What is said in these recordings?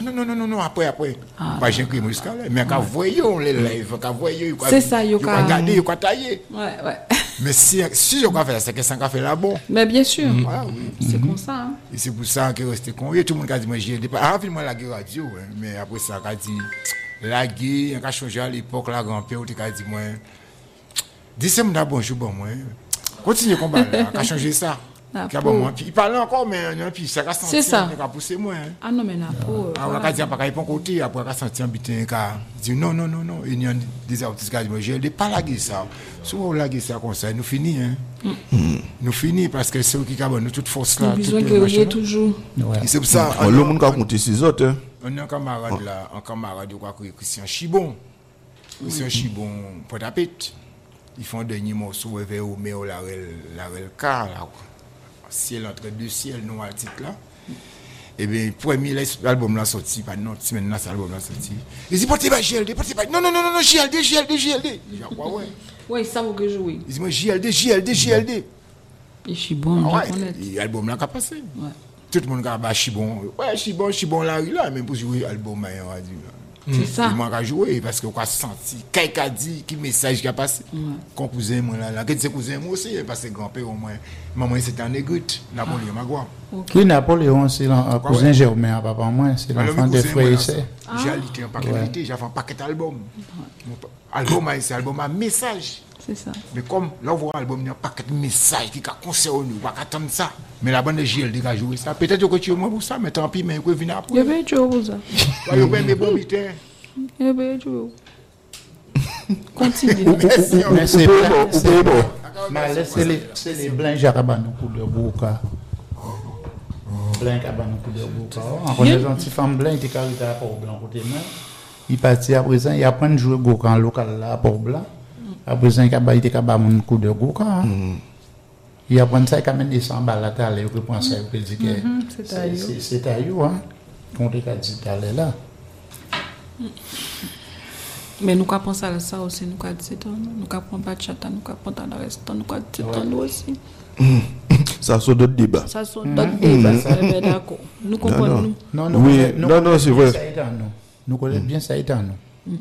non, après. Pas j'ai écrit jusqu'à là. Mais quand voyons les lives, quand voyons, c'est ça, il faut regarder, il faut tailler. Ouais. Mais si on va faire ça, c'est que ça fait là bon. Mais bien sûr. Voilà, oui. C'est comme ça. Hein. Et c'est pour ça que resté con. Tout le monde a dit, moi, j'ai pas. Rapidement, la guerre radio, mais après ça, a dit, la guerre, on a changé à l'époque, la grand-père, tu a dit, moi, dis-moi bonjour, bon, moi. Continue le combat, on a changé ça. Il parle encore, mais puis ça a senti, ça a poussé moins. Ah non, mais la peau. On a dit, après, il pas côté, après, on a senti un butin, dit, non. Il y a des artistes qui ont dit, moi, j'ai pas lagué ça. Souvent, on lagué ça comme ça, nous finissons, hein. Nous finissons parce que c'est eux qui ont nous toute force là. Nous besoin que vous toujours. Et c'est pour ça. Le monde a compté 6 autres. On a un camarade là, Christian Chibon. Christian Chibon, Port-à-Pète. Ils font un dernier morceau vers Oméo, la Relka, là. Ciel entre deux ciels, nous, à titre là. Et bien, le premier album là sorti, pas non, semaine là, cet album là sorti. Il dit, portez pas JLD, portez pas. Non, JLD. Oui, ça vous que jouer. Il dit, moi, JLD. Et je suis bon, je connais. L'album là, qui a passé. Ouais. Tout le monde a dit, Chibon. Ouais, Chibon là, même pour jouer l'album, on a dit. C'est ça. Il m'a joué parce qu'on a senti, quelqu'un a dit, qui message qui a passé. Quand cousin, moi là, que c'est cousin, moi aussi, parce que grand-père, au moins, maman, c'était un négrite, Napoléon Magua. Oui, Napoléon, c'est un cousin Germain, papa, moi, c'est l'enfant des frères et sœurs. J'aialité, un paquet, j'ai fait un paquet d'albums. Album, c'est album à message. C'est ça. Mais comme là, on voit l'album, il y a un paquet de messages qui concernent nous, on va attendre ça. Mais la bande de JLD a joué ça. Peut-être que tu es moins pour ça, mais tant pis, mais vous venez après. Je vais jouer pour ça. Je vais mes bons bitins. Je vais jouer. Continue. Mais c'est bon. Mais c'est les blancs jarabanou pour le bouca. Blanc cabanou pour le bouca. En connaissant une femme blanc, il était carré à Port Blanc côté main. Il partit à présent, il apprend à jouer Goka en local là à Port Blanc. À présent, il était capable de mon coup de Goka. Il apprend ça, il a mis 100 balles à terre, il reprend ça, il dit que c'est à you, hein. Quand il a dit d'aller là. Mais nous avons pensé à ça aussi, nous avons dit nous avons pas de chat, nous avons pas de restaurant, nous avons dit aussi. Ça sont d'autres débats. Ça sont d'autres débats, ça est d'accord. Nous comprenons. Non, c'est vrai. Nous connaissons bien ça étant nous.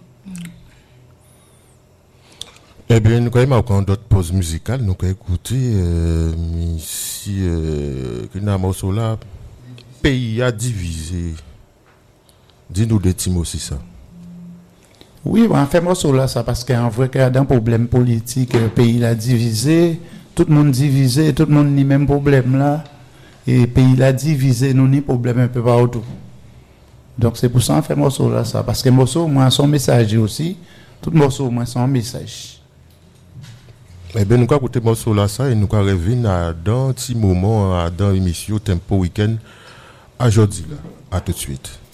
Eh bien, nous avons encore d'autres pauses musicales. Nous avons écouté ici, un morceau là, pays a divisé. Dis-nous des petits mots aussi ça. Oui, on fait morceau là ça parce qu'en vrai qu'il y a un problème politique, le pays l'a divisé, tout le monde divisé, tout le monde n'a même problème là, et le pays l'a divisé, nous ni problème un peu partout. Donc c'est pour ça qu'on fait morceau là ça, parce que morceau moi son message aussi, tout morceau moi son message. Eh bien, nous avons écouté morceau là ça et nous avons revenir dans un petit moment dans l'émission Tempo Weekend à jeudi là. À tout de suite.